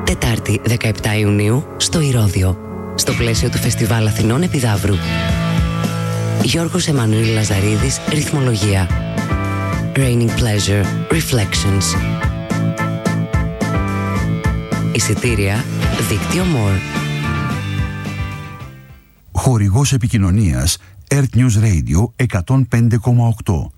Τετάρτη 17 Ιουνίου στο Ηρώδειο, στο πλαίσιο του Φεστιβάλ Αθηνών Επιδαύρου. Γιώργος Εμμανουήλ Λαζαρίδης, ρυθμολογία. Raining Pleasure, Reflections. Εισιτήρια, δίκτυο More. Χορηγός επικοινωνίας Earth News Radio 105,8.